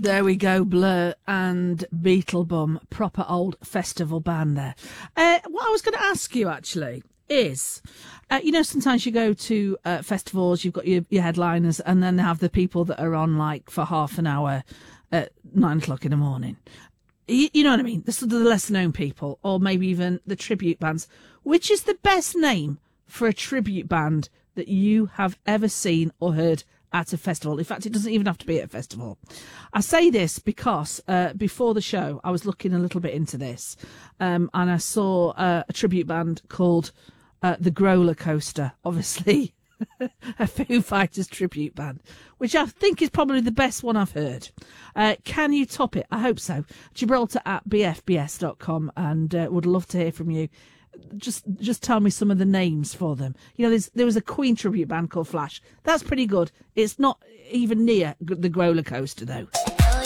There we go, Blur and Beetlebum, proper old festival band there. What I was going to ask you, actually, is, sometimes you go to festivals, you've got your headliners, and then they have the people that are on, like, for half an hour at 9 o'clock in the morning. You know what I mean? The sort of the lesser-known people, or maybe even the tribute bands. Which is the best name for a tribute band that you have ever seen or heard at a festival? In fact, it doesn't even have to be at a festival. I say this because before the show, I was looking a little bit into this, and I saw a tribute band called the Growler Coaster, obviously a Foo Fighters tribute band, which I think is probably the best one I've heard. Can you top it? I hope so. Gibraltar@bfbs.com, and would love to hear from you. Just tell me some of the names for them. There was a Queen tribute band called Flash. That's pretty good. It's not even near the Growler Coaster, though.